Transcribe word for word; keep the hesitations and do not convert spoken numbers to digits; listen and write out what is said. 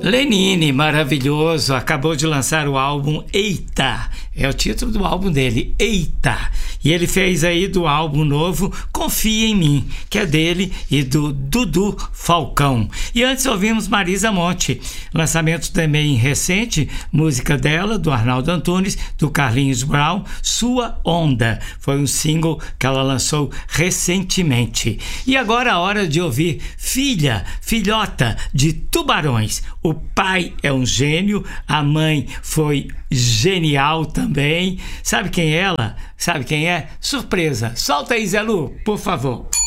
Lenine, maravilhoso, acabou de lançar o álbum Eita, é o título do álbum dele, Eita, e ele fez aí do álbum novo Confia em Mim, que é dele e do Dudu Falcão. E antes ouvimos Marisa Monte, lançamento também recente, música dela, do Arnaldo Antunes, do Carlinhos Brown, Sua Onda, foi um single que ela lançou recentemente. E agora a hora de ouvir Filha, Filhota de Tubarões. O pai é um gênio, a mãe foi genial também. Sabe quem é ela? Sabe quem é? Surpresa! Solta aí, Zé Lu, por favor.